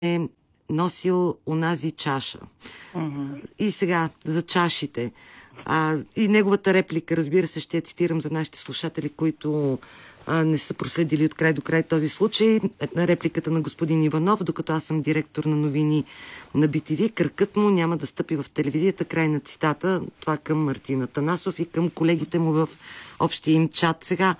е носил онази чаша. И сега за чашите. И неговата реплика, разбира се, ще я цитирам за нашите слушатели, които не са проследили от край до край този случай. На репликата на господин Иванов, докато аз съм директор на новини на BTV, кракът му няма да стъпи в телевизията. Край на цитата. Това към Мартин Атанасов и към колегите му в общия им чат. Сега,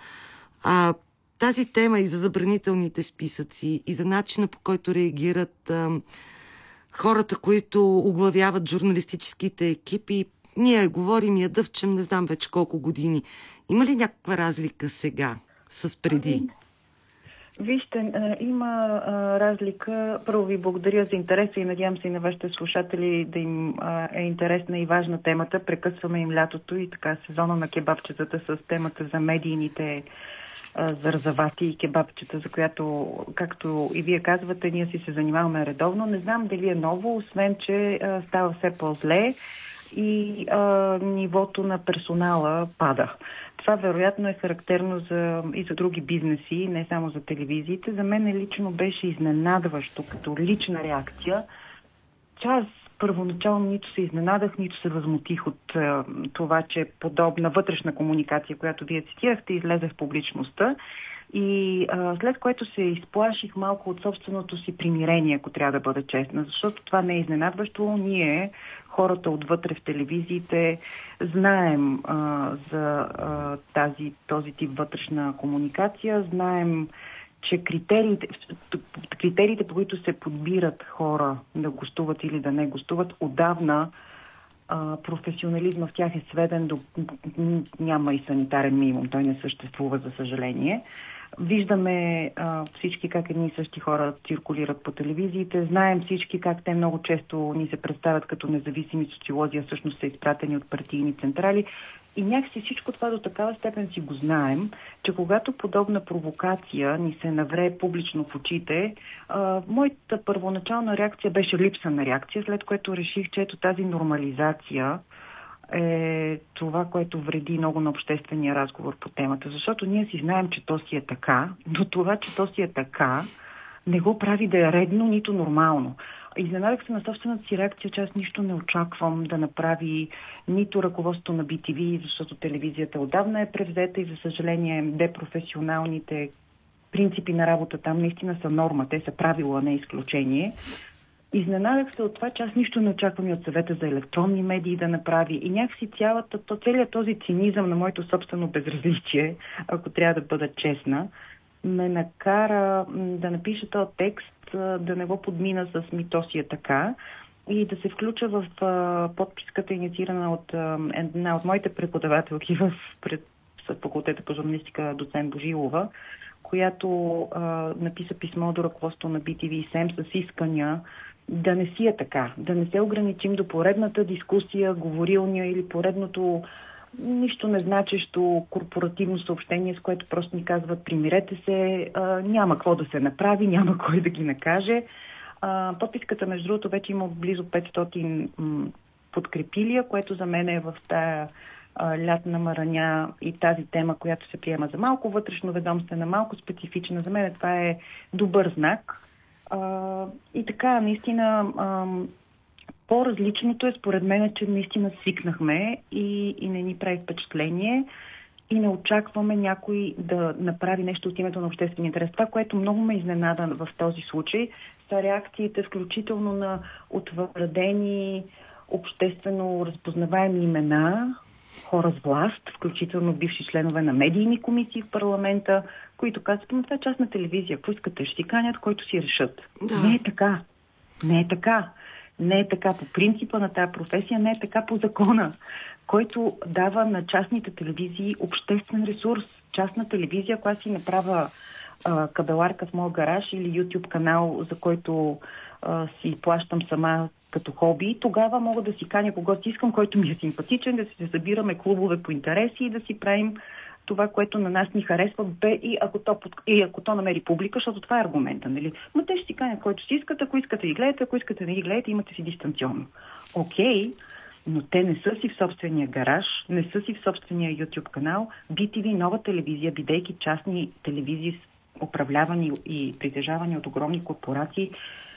тази тема и за забранителните списъци, и за начина, по който реагират хората, които оглавяват журналистическите екипи, ние говорим и я дъвчем, не знам вече колко години. Има ли някаква разлика сега с преди? Вижте, има разлика. Първо ви благодаря за интереса и надявам се и на вашите слушатели да им е интересна и важна темата. Прекъсваме им лятото и така сезона на кебабчетата с темата за медийните зарзавати и кебабчета, за която, както и вие казвате, ние си се занимаваме редовно. Не знам дали е ново, освен че става все по-зле и нивото на персонала пада. Това вероятно е характерно и за други бизнеси, не само за телевизиите. За мен лично беше изненадващо като лична реакция, че аз първоначално нито се изненадах, нито се възмутих от това, че подобна вътрешна комуникация, която вие цитирахте, излезе в публичността. И след което се изплаших малко от собственото си примирение, ако трябва да бъда честна, защото това не е изненадващо. Ние, хората отвътре в телевизиите, знаем за този тип вътрешна комуникация, знаем, че критериите, по които се подбират хора да гостуват или да не гостуват, отдавна професионализма в тях е сведен до... Няма и санитарен минимум, той не съществува, за съжаление. Виждаме всички как едни и същи хора циркулират по телевизиите, знаем всички как те много често ни се представят като независими социолози, а всъщност са изпратени от партийни централи. И някакси всичко това до такава степен си го знаем, че когато подобна провокация ни се навре публично в очите, моята първоначална реакция беше липса на реакция, след което реших, че ето тази нормализация е това, което вреди много на обществения разговор по темата. Защото ние си знаем, че то си е така, но това, че то си е така, не го прави да е редно, нито нормално. Изненадах се на собствената си реакция, че аз нищо не очаквам да направи нито ръководството на BTV, защото телевизията отдавна е превзета и, за съжаление, депрофесионалните принципи на работа там наистина са норма. Те са правило, а не изключение. Изненадах се от това, че аз нищо не очаквам и от съвета за електронни медии да направи. И някакси целият този цинизъм на моето собствено безразличие, ако трябва да бъда честна, ме накара да напиша този текст, да не го подмина с "ми то си е така" и да се включа в подписката, инициирана от една от моите преподавателки в факултета по журналистика, доцент Божилова, която написа писмо до ръководството на BTV и СЕМ с искания да не си е така, да не се ограничим до поредната дискусия, говорилня или поредното нищо незначещо корпоративно съобщение, с което просто ни казват: примирете се, няма какво да се направи, няма кой да ги накаже. Подписката, между другото, вече има близо 500 подкрепилия, което за мен е в тая лятна мараня и тази тема, която се приема за малко вътрешно ведомствена, малко специфична. За мен това е добър знак. И така, наистина, по-различното е според мен, че наистина свикнахме и не ни прави впечатление и не очакваме някой да направи нещо от името на обществения интерес. Това, което много ме изненада в този случай, са реакциите, включително на утвърдени обществено разпознаваеми имена, хора с власт, включително бивши членове на медийни комисии в парламента, които казват: това е част на телевизия, ако искате ще си канят, който си решат. Да. Не е така. Не е така. Не е така по принципа на тази професия, не е така по закона, който дава на частните телевизии обществен ресурс. Частна телевизия, която си направя кабеларка в моя гараж или YouTube канал, за който си плащам сама като хоби, тогава мога да си каня когото искам, който ми е симпатичен, да си се събираме клубове по интереси и да си правим това, което на нас ни харесва, и ако то намери публика, защото това е аргумента, нали? Но те ще си канят който си искат, ако искате ги гледате, ако искате да ги гледате, имате си дистанционно. Окей, но те не са си в собствения гараж, не са си в собствения YouTube канал. BTV, нова телевизия, бидейки частни телевизии, управлявани и притежавани от огромни корпорации,